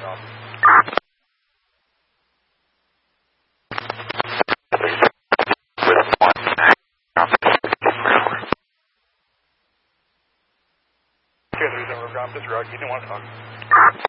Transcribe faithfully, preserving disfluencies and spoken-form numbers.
off. This rug, you don't want to talk.